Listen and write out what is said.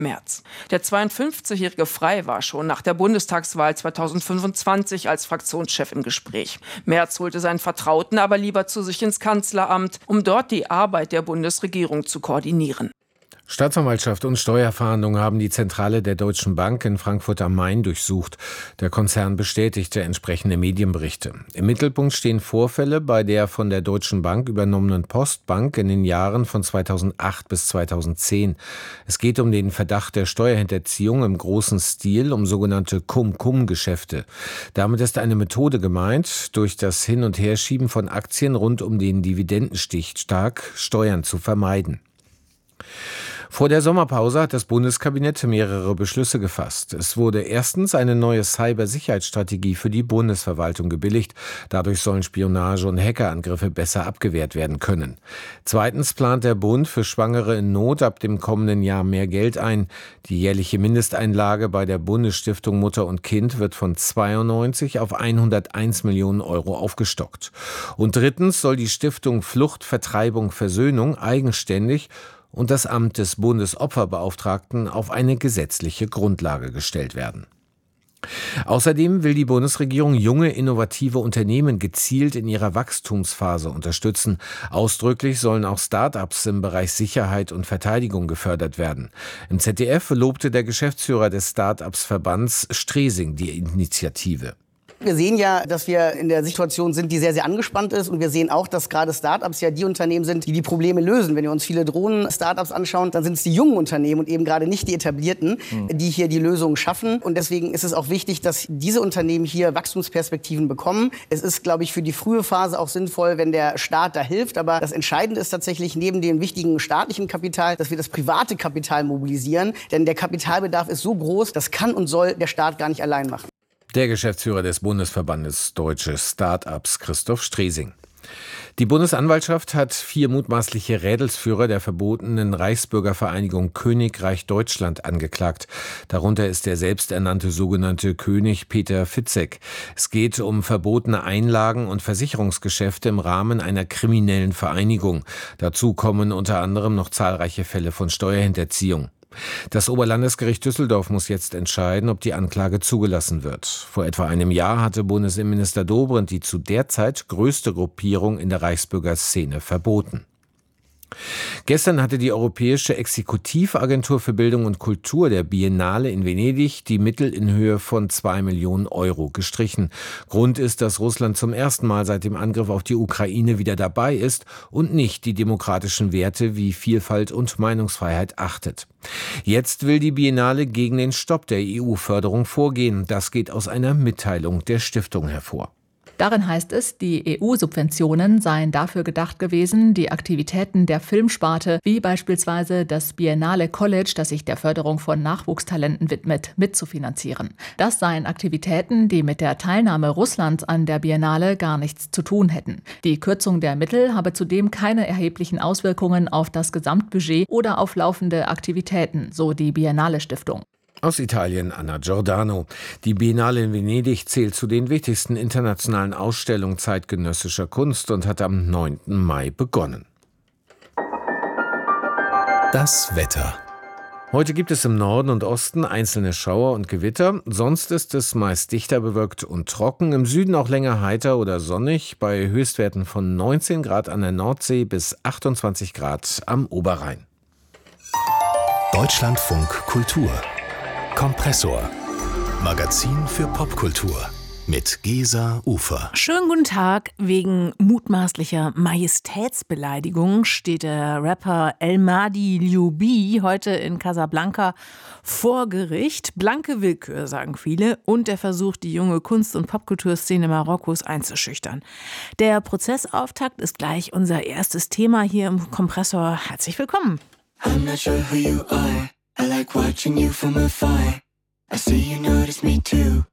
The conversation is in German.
Merz. Der 52-jährige Frey war schon nach der Bundestagswahl 2025 als Fraktionschef im Gespräch. Merz holte seinen Vertrauten aber lieber zu sich ins Kanzleramt, um dort die Arbeit der Bundesregierung zu koordinieren. Staatsanwaltschaft und Steuerfahndung haben die Zentrale der Deutschen Bank in Frankfurt am Main durchsucht. Der Konzern bestätigte entsprechende Medienberichte. Im Mittelpunkt stehen Vorfälle bei der von der Deutschen Bank übernommenen Postbank in den Jahren von 2008 bis 2010. Es geht um den Verdacht der Steuerhinterziehung im großen Stil, um sogenannte Cum-Cum-Geschäfte. Damit ist eine Methode gemeint, durch das Hin- und Herschieben von Aktien rund um den Dividendenstichtag Steuern zu vermeiden. Vor der Sommerpause hat das Bundeskabinett mehrere Beschlüsse gefasst. Es wurde erstens eine neue Cybersicherheitsstrategie für die Bundesverwaltung gebilligt. Dadurch sollen Spionage- und Hackerangriffe besser abgewehrt werden können. Zweitens plant der Bund für Schwangere in Not ab dem kommenden Jahr mehr Geld ein. Die jährliche Mindesteinlage bei der Bundesstiftung Mutter und Kind wird von 92 auf 101 Millionen Euro aufgestockt. Und drittens soll die Stiftung Flucht, Vertreibung, Versöhnung eigenständig und das Amt des Bundesopferbeauftragten auf eine gesetzliche Grundlage gestellt werden. Außerdem will die Bundesregierung junge, innovative Unternehmen gezielt in ihrer Wachstumsphase unterstützen. Ausdrücklich sollen auch Start-ups im Bereich Sicherheit und Verteidigung gefördert werden. Im ZDF lobte der Geschäftsführer des Start-ups-Verbands Stresing die Initiative. Wir sehen ja, dass wir in der Situation sind, die sehr, sehr angespannt ist. Und wir sehen auch, dass gerade Start-ups ja die Unternehmen sind, die die Probleme lösen. Wenn wir uns viele Drohnen-Start-ups anschauen, dann sind es die jungen Unternehmen und eben gerade nicht die etablierten, die hier die Lösungen schaffen. Und deswegen ist es auch wichtig, dass diese Unternehmen hier Wachstumsperspektiven bekommen. Es ist, glaube ich, für die frühe Phase auch sinnvoll, wenn der Staat da hilft. Aber das Entscheidende ist tatsächlich neben dem wichtigen staatlichen Kapital, dass wir das private Kapital mobilisieren. Denn der Kapitalbedarf ist so groß, das kann und soll der Staat gar nicht allein machen. Der Geschäftsführer des Bundesverbandes Deutsche Start-ups, Christoph Stresing. Die Bundesanwaltschaft hat 4 mutmaßliche Rädelsführer der verbotenen Reichsbürgervereinigung Königreich Deutschland angeklagt. Darunter ist der selbsternannte sogenannte König Peter Fitzek. Es geht um verbotene Einlagen und Versicherungsgeschäfte im Rahmen einer kriminellen Vereinigung. Dazu kommen unter anderem noch zahlreiche Fälle von Steuerhinterziehung. Das Oberlandesgericht Düsseldorf muss jetzt entscheiden, ob die Anklage zugelassen wird. Vor etwa einem Jahr hatte Bundesinnenminister Dobrindt die zu der Zeit größte Gruppierung in der Reichsbürgerszene verboten. Gestern hatte die Europäische Exekutivagentur für Bildung und Kultur der Biennale in Venedig die Mittel in Höhe von 2 Millionen Euro gestrichen. Grund ist, dass Russland zum ersten Mal seit dem Angriff auf die Ukraine wieder dabei ist und nicht die demokratischen Werte wie Vielfalt und Meinungsfreiheit achtet. Jetzt will die Biennale gegen den Stopp der EU-Förderung vorgehen. Das geht aus einer Mitteilung der Stiftung hervor. Darin heißt es, die EU-Subventionen seien dafür gedacht gewesen, die Aktivitäten der Filmsparte, wie beispielsweise das Biennale College, das sich der Förderung von Nachwuchstalenten widmet, mitzufinanzieren. Das seien Aktivitäten, die mit der Teilnahme Russlands an der Biennale gar nichts zu tun hätten. Die Kürzung der Mittel habe zudem keine erheblichen Auswirkungen auf das Gesamtbudget oder auf laufende Aktivitäten, so die Biennale Stiftung. Aus Italien Anna Giordano. Die Biennale in Venedig zählt zu den wichtigsten internationalen Ausstellungen zeitgenössischer Kunst und hat am 9. Mai begonnen. Das Wetter. Heute gibt es im Norden und Osten einzelne Schauer und Gewitter. Sonst ist es meist dichter bewölkt und trocken. Im Süden auch länger heiter oder sonnig. Bei Höchstwerten von 19 Grad an der Nordsee bis 28 Grad am Oberrhein. Deutschlandfunk Kultur. Kompressor. Magazin für Popkultur. Mit Gesa Ufer. Schönen guten Tag. Wegen mutmaßlicher Majestätsbeleidigung steht der Rapper El Madi Lioubi heute in Casablanca vor Gericht. Blanke Willkür, sagen viele. Und er versucht, die junge Kunst- und Popkulturszene Marokkos einzuschüchtern. Der Prozessauftakt ist gleich unser erstes Thema hier im Kompressor. Herzlich willkommen. I'm not sure who you are. I like watching you from afar. I see you notice me too.